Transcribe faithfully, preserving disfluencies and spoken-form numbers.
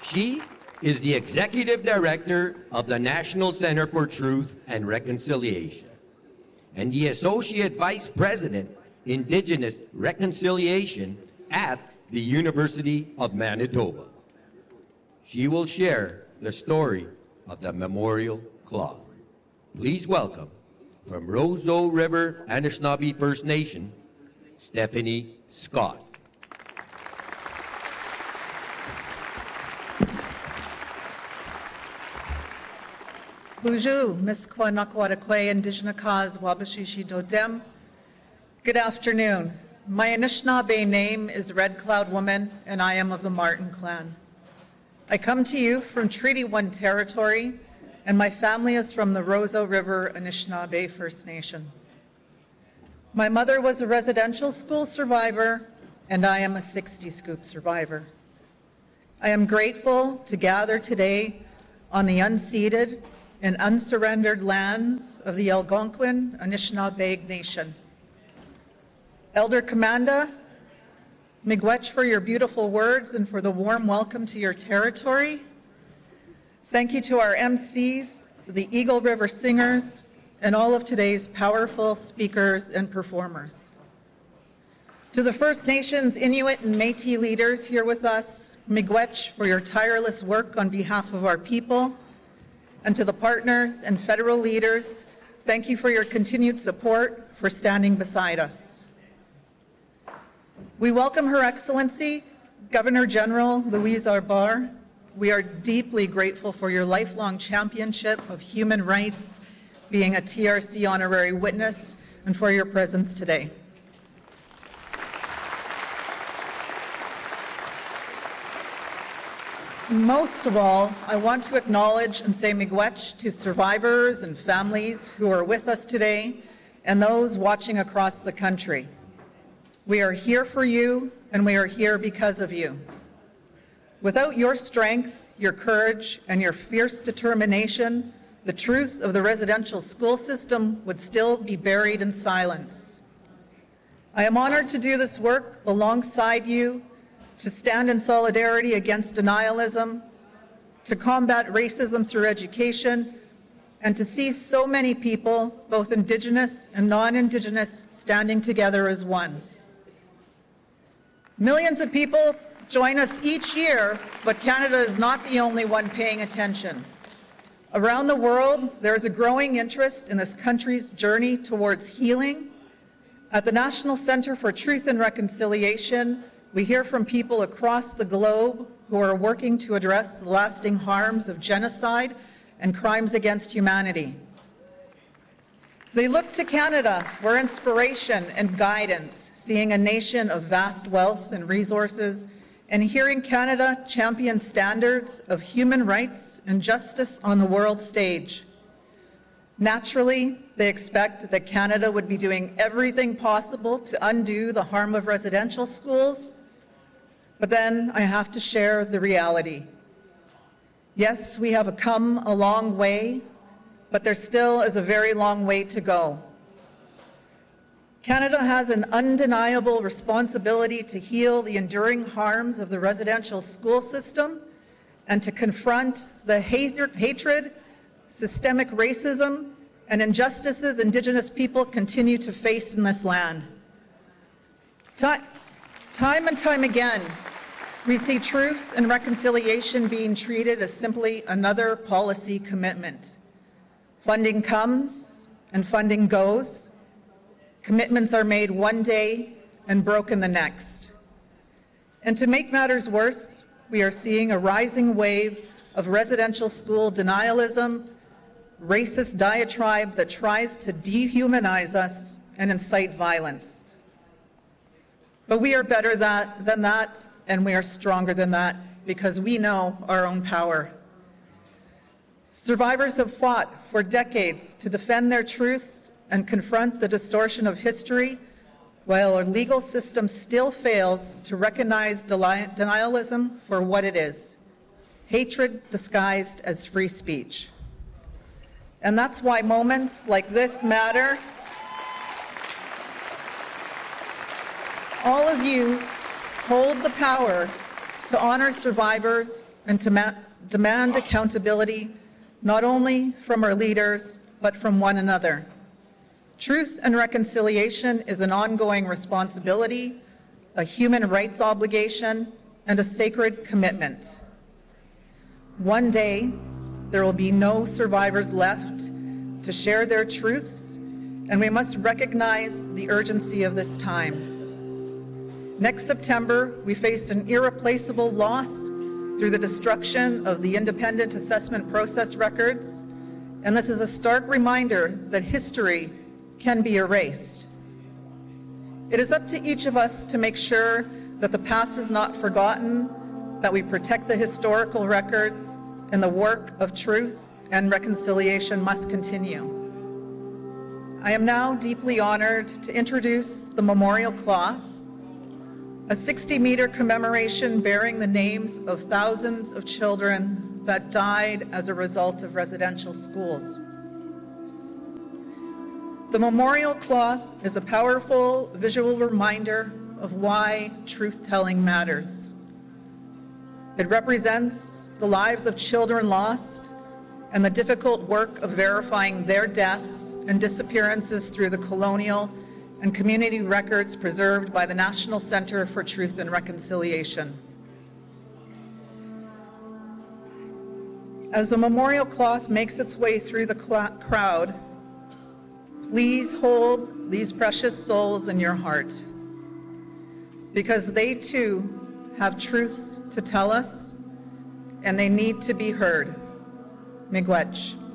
She is the Executive Director of the National Center for Truth and Reconciliation and the Associate Vice President, Indigenous Reconciliation at the University of Manitoba. She will share the story of the memorial cloth. Please welcome, from Roseau River Anishinaabe First Nation, Stephanie Scott. Bonjour, Miss Kwanakwadakwe, Indigenous Cause, Wabashishi Dodem. Good afternoon. My Anishinaabe name is Red Cloud Woman, and I am of the Martin clan. I come to you from Treaty One territory, and my family is from the Roseau River Anishinaabe First Nation. My mother was a residential school survivor, and I am a sixty scoop survivor. I am grateful to gather today on the unceded and unsurrendered lands of the Algonquin Anishinaabe Nation. Elder Commanda, miigwech for your beautiful words and for the warm welcome to your territory. Thank you to our M Cs, the Eagle River Singers, and all of today's powerful speakers and performers. To the First Nations, Inuit, and Métis leaders here with us, miigwech for your tireless work on behalf of our people. And to the partners and federal leaders, thank you for your continued support, for standing beside us. We welcome Her Excellency, Governor General Louise Arbar. We are deeply grateful for your lifelong championship of human rights, being a T R C honorary witness, and for your presence today. Most of all, I want to acknowledge and say miigwech to survivors and families who are with us today and those watching across the country. We are here for you, and we are here because of you. Without your strength, your courage, and your fierce determination, the truth of the residential school system would still be buried in silence. I am honored to do this work alongside you, to stand in solidarity against denialism, to combat racism through education, and to see so many people, both Indigenous and non-Indigenous, standing together as one. Millions of people join us each year, but Canada is not the only one paying attention. Around the world, there is a growing interest in this country's journey towards healing. At the National Center for Truth and Reconciliation, we hear from people across the globe who are working to address the lasting harms of genocide and crimes against humanity. They look to Canada for inspiration and guidance, seeing a nation of vast wealth and resources, and hearing Canada champion standards of human rights and justice on the world stage. Naturally, they expect that Canada would be doing everything possible to undo the harm of residential schools. But then I have to share the reality. Yes, we have come a long way, but there still is a very long way to go. Canada has an undeniable responsibility to heal the enduring harms of the residential school system and to confront the hatred, systemic racism, and injustices Indigenous people continue to face in this land. Time, time and time again, we see truth and reconciliation being treated as simply another policy commitment. Funding comes and funding goes. Commitments are made one day and broken the next. And to make matters worse, we are seeing a rising wave of residential school denialism, racist diatribe that tries to dehumanize us and incite violence. But we are better that, than that, and we are stronger than that because we know our own power. Survivors have fought for decades to defend their truths and confront the distortion of history, while our legal system still fails to recognize denialism for what it is: hatred disguised as free speech. And that's why moments like this matter. All of you hold the power to honor survivors and to ma- demand accountability not only from our leaders, but from one another. Truth and reconciliation is an ongoing responsibility, a human rights obligation, and a sacred commitment. One day, there will be no survivors left to share their truths, and we must recognize the urgency of this time. Next September, we face an irreplaceable loss through the destruction of the independent assessment process records, and this is a stark reminder that history can be erased. It is up to each of us to make sure that the past is not forgotten, that we protect the historical records, and the work of truth and reconciliation must continue. I am now deeply honored to introduce the memorial cloth, a sixty meter commemoration bearing the names of thousands of children that died as a result of residential schools. The memorial cloth is a powerful visual reminder of why truth-telling matters. It represents the lives of children lost and the difficult work of verifying their deaths and disappearances through the colonial and community records preserved by the National Center for Truth and Reconciliation. As the memorial cloth makes its way through the cl- crowd, please hold these precious souls in your heart, because they too have truths to tell us, and they need to be heard. Miigwech.